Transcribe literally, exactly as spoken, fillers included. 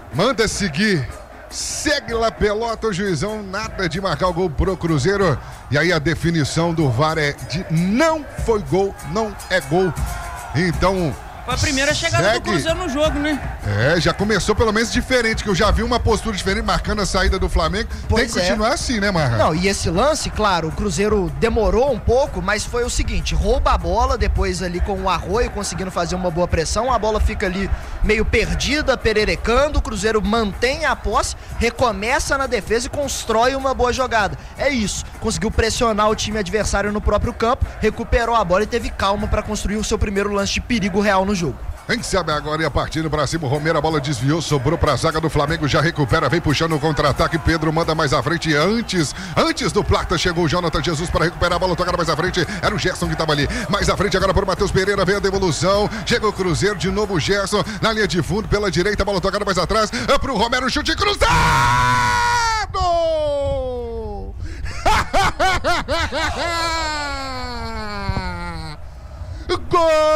Manda seguir. Segue lá, pelota, o juizão, nada de marcar o gol pro Cruzeiro. E aí a definição do V A R é de não foi gol, não é gol. Então... Foi a primeira chegada segue. do Cruzeiro no jogo, né? É, já começou pelo menos diferente, que eu já vi uma postura diferente marcando a saída do Flamengo. Pois Tem que continuar é. assim, né, Marra? Não, e esse lance, claro, o Cruzeiro demorou um pouco, mas foi o seguinte, rouba a bola, depois ali com o Arroio conseguindo fazer uma boa pressão, a bola fica ali meio perdida, pererecando, o Cruzeiro mantém a posse, recomeça na defesa e constrói uma boa jogada. É isso, conseguiu pressionar o time adversário no próprio campo, recuperou a bola e teve calma para construir o seu primeiro lance de perigo real no jogo. Quem sabe agora ia partindo pra cima, o Romero, a bola desviou, sobrou pra zaga do Flamengo, já recupera, vem puxando o contra-ataque, Pedro manda mais à frente, antes, antes do Plata chegou o Jonathan Jesus para recuperar a bola, tocada mais à frente, era o Gerson que tava ali, mais à frente agora por Matheus Pereira, vem a devolução, chega o Cruzeiro, de novo o Gerson, na linha de fundo, pela direita, a bola tocada mais atrás, é pro Romero, chute cruzado! Gol!